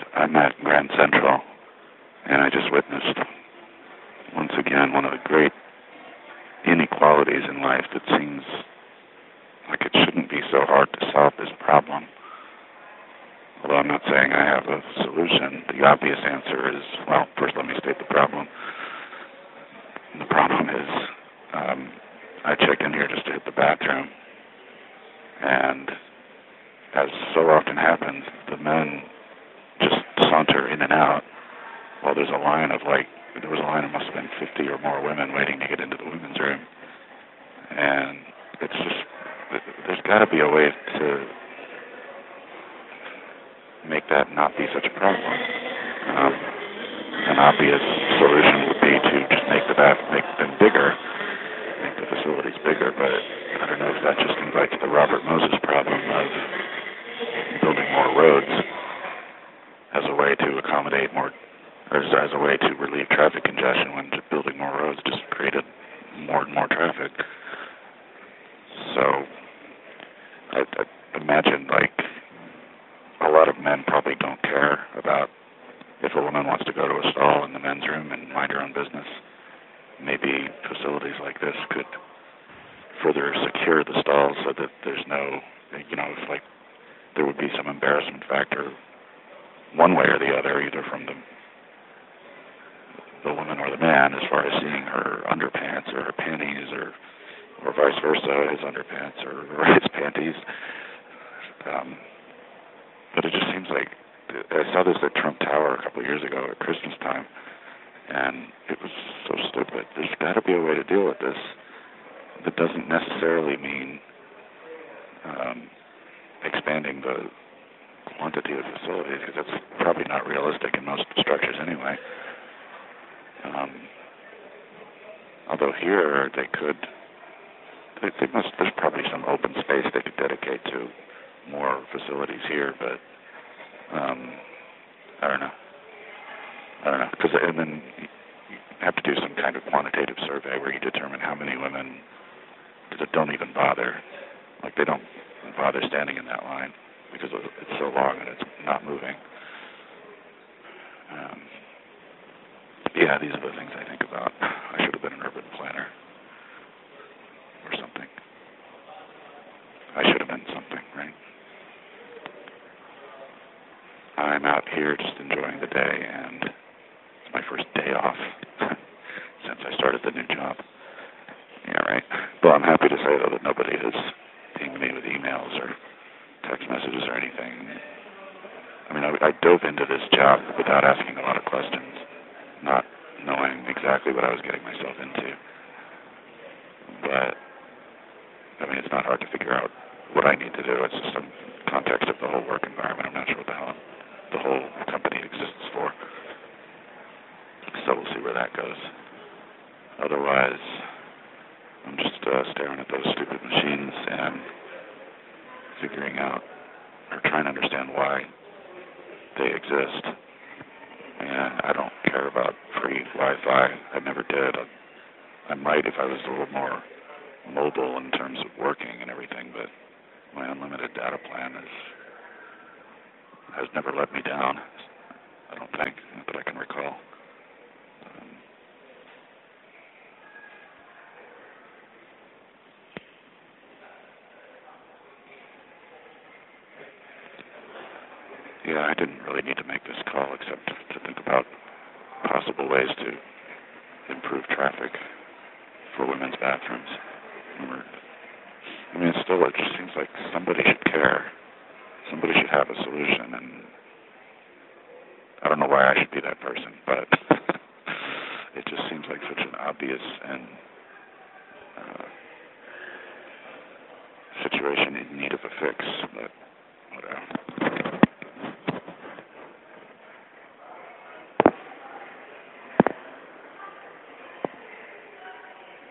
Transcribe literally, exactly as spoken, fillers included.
I'm at Grand Central, and I just witnessed, once again, one of the great inequalities in life that seems like it shouldn't be so hard to solve this problem. Although I'm not saying I have a solution, the obvious answer is, well, first let me state the problem. The problem is, um, I checked in here just to hit the bathroom, and as so often happens, the men just saunter in and out while there's a line of like, there was a line of must have been fifty or more women waiting to get into the women's room. And it's just, there's got to be a way to make that not be such a problem. Um, an obvious solution would be to just make the bath, make them bigger, make the facilities bigger, but I don't know if that just invites the Robert Moses problem of building more roads as a way to accommodate more, or as a way to relieve traffic congestion, when building more roads just created more and more traffic. So I, I imagine like a lot of men probably don't care about if a woman wants to go to a stall in the men's room and mind her own business. Maybe facilities like this could further secure the stalls so that there's no, you know, if like there would be some embarrassment factor one way or the other, either from the the woman or the man, as far as seeing her underpants or her panties, or or vice versa, his underpants or, or his panties. Um, but it just seems like, I saw this at Trump Tower a couple of years ago at Christmas time, and it was so stupid. There's got to be a way to deal with this that doesn't necessarily mean um, expanding the quantity of facilities, because that's probably not realistic in most structures anyway. Um, although here they could, they, they must. There's probably some open space they could dedicate to more facilities here, but um, I don't know. I don't know, because and then you have to do some kind of quantitative survey where you determine how many women that don't even bother, like they don't bother standing in that line because it's so long and it's not moving. Um, yeah, these are the things I think about. I should have been an urban planner or something. I should have been something, right? I'm out here just enjoying the day, and it's my first day off since I started the new job. Yeah, right. Well, I'm happy to say, though, that nobody has pinged me with emails or text messages or anything. I mean, I, I dove into this job without asking a lot of questions, not knowing exactly what I was getting myself into. But, I mean, it's not hard to figure out what I need to do. It's just some context of the whole work environment. I'm not sure what the hell the whole company exists for. So we'll see where that goes. Otherwise, I'm just uh, staring at those stupid machines and figuring out, or trying to understand why they exist. And I don't care about free Wi-Fi. I never did. I, I might if I was a little more mobile in terms of working and everything, but my unlimited data plan is, has never let me down, I don't think, not that I can recall. Um, yeah, I didn't really need to make this call except to think about possible ways to improve traffic for women's bathrooms. I mean, it's still, it just seems like somebody should care. Somebody should have a solution, and I don't know why I should be that person, but it just seems like such an obvious and uh, situation in need of a fix that